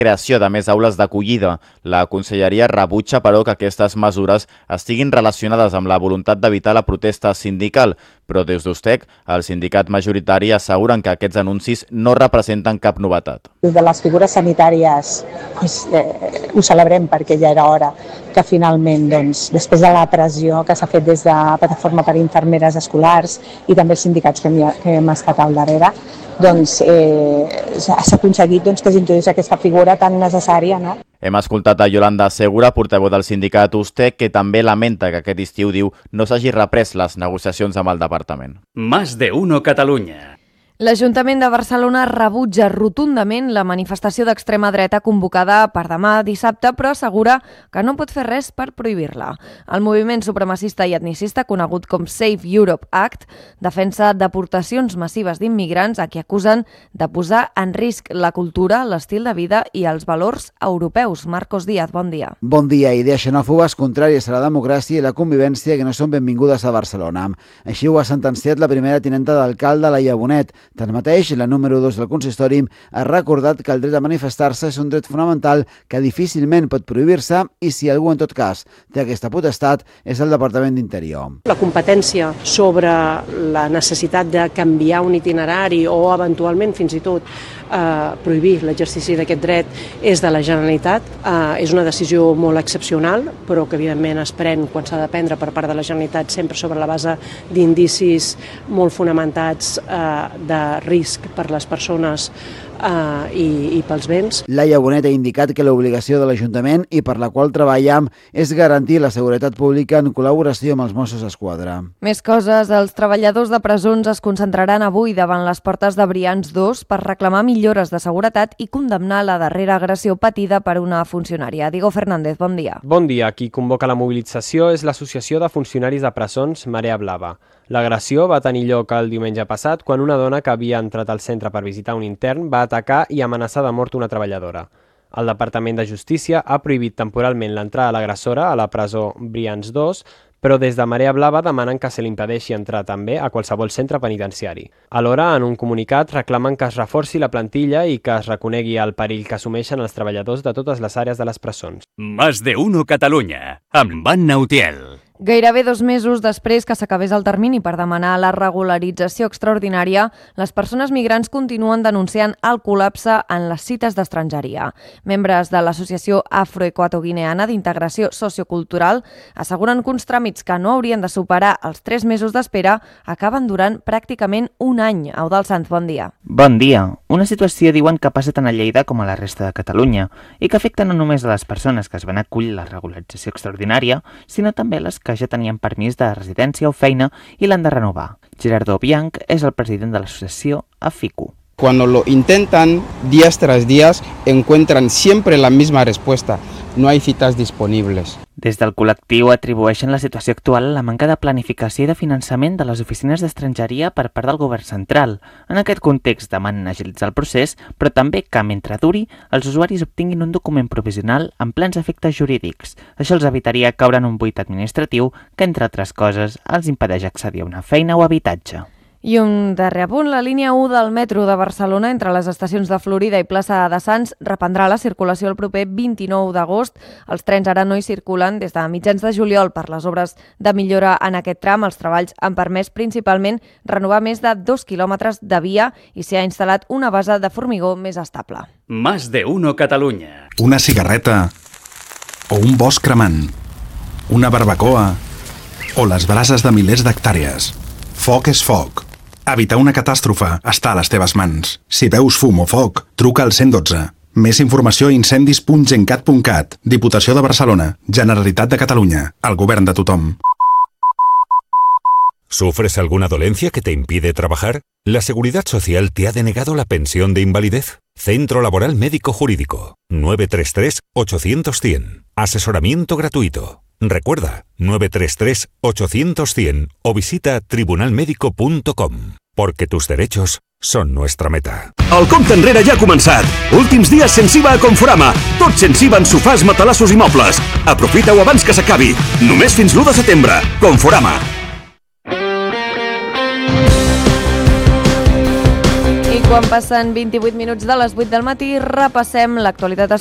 creació de més aules d'acollida. La Conselleria rebutja, però, que aquestes mesures estiguin relacionades amb la voluntat d'evitar la protesta sindical, però des d'USTEC, el sindicat majoritari, asseguren que aquests anuncis no representen cap novetat. Des de les figures sanitàries ho celebrem perquè ja era hora que finalment, després de la pressió que s'ha fet des de Plataforma per Infermeres Escolars i també els sindicats que hem estat al darrere, s'ha aconseguit que s'introduís aquesta figura tan necessària, no? Hem escoltat a Yolanda Segura, portaveu del sindicat USTEC, que també lamenta que aquest estiu, diu, no s'hagi reprès les negociacions amb el departament. Más de uno Catalunya. L'Ajuntament de Barcelona rebutja rotundament la manifestació d'extrema dreta convocada per demà dissabte, però assegura que no pot fer res per prohibir-la. El moviment supremacista i etnicista, conegut com Save Europe Act, defensa deportacions massives d'immigrants a qui acusen de posar en risc la cultura, l'estil de vida i els valors europeus. Marcos Díaz, bon dia. Bon dia. Idees xenòfobes contràries a la democràcia i la convivència que no són benvingudes a Barcelona. Així ho ha sentenciat la primera tinenta d'alcalde, Laia Bonet. Tanmateix, la número 2 del consistori ha recordat que el dret a manifestar-se és un dret fonamental que difícilment pot prohibir-se i si algú en tot cas té aquesta potestat és el Departament d'Interior. La competència sobre la necessitat de canviar un itinerari o eventualment fins i tot prohibir l'exercici d'aquest dret és de la Generalitat. És una decisió molt excepcional, però que evidentment es pren quan s'ha de prendre per part de la Generalitat sempre sobre la base d'indicis molt fonamentats de risc per les persones i pels béns. Laia Bonet ha indicat que l'obligació de l'Ajuntament i per la qual treballem és garantir la seguretat pública en col·laboració amb els Mossos d'Esquadra. Més coses. Els treballadors de presons es concentraran avui davant les portes de Brians 2 per reclamar millores de seguretat i condemnar la darrera agressió patida per una funcionària. Diego Fernández, bon dia. Bon dia. Qui convoca la mobilització és l'Associació de Funcionaris de Presons Marea Blava. L'agressió va tenir lloc el diumenge passat quan una dona que havia entrat al centre per visitar un intern va atacar i amenaçar de mort una treballadora. El Departament de Justícia ha prohibit temporalment l'entrada a l'agressora a la presó Brians 2, però des de Marea Blava demanen que se li impedeixi entrar també a qualsevol centre penitenciari. Alhora, en un comunicat, reclamen que es reforci la plantilla i que es reconegui el perill que assumeixen els treballadors de totes les àrees de les presons. Más de uno Catalunya, amb Anna Utiel. Gairebé 2 mesos després que s'acabés el termini per demanar la regularització extraordinària, les persones migrants continuen denunciant el col·lapse en les cites d'estrangeria. Membres de l'Associació Afroequatoguineana d'Integració Sociocultural asseguren que uns tràmits que no haurien de superar els 3 mesos d'espera acaben durant pràcticament un any. Eudald Sanz, bon dia. Bon dia. Una situació, diuen, que passa tant a Lleida com a la resta de Catalunya i que afecta no només a les persones que es van acollir la regularització extraordinària, sinó també a les que ja tenien permís de residència o feina i l'han de renovar. Gerardo Bianch és el president de l'associació AFICU. Cuando lo intentan, días tras días, encuentran siempre la misma respuesta. No hay citas disponibles. Des del col·lectiu atribueixen la situació actual a la manca de planificació i de finançament de les oficines d'estrangeria per part del govern central. En aquest context demanen agilitzar el procés, però també que, mentre duri, els usuaris obtinguin un document provisional amb plens efectes jurídics. Això els evitaria caure en un buit administratiu que, entre altres coses, els impedeix accedir a una feina o habitatge. I un darrer apunt, la línia 1 del metro de Barcelona entre les estacions de Florida i plaça de Sants reprendrà la circulació el proper 29 d'agost. Els trens ara no hi circulen des de mitjans de juliol per les obres de millora en aquest tram. Els treballs han permès principalment renovar més de 2 quilòmetres de via i s'hi ha instal·lat una base de formigó més estable. Más de uno Catalunya. Una cigarreta o un bosc cremant, una barbacoa o les brases de milers d'hectàrees. Foc és foc. Evitar una catàstrofe està a les teves mans. Si veus fum o foc, truca al 112. Més informació a incendis.gencat.cat. Diputació de Barcelona. Generalitat de Catalunya. El govern de tothom. ¿Sufres alguna dolencia que te impide trabajar? ¿La Seguridad Social te ha denegado la pensión de invalidez? Centro Laboral Médico Jurídico. 933-800-100. Asesoramiento gratuito. Recuerda, 933-800-100 o visita tribunalmedico.com, porque tus derechos són nostra meta. El compte enrere ja ha començat. Últims dies sense IVA a Conforama. Tot sense IVA en sofàs, matalassos i mobles. Aprofita-ho abans que s'acabi. Només fins l'1 de setembre. Conforama. Quan passen 28 minuts de les 8 del matí, repassem l'actualitat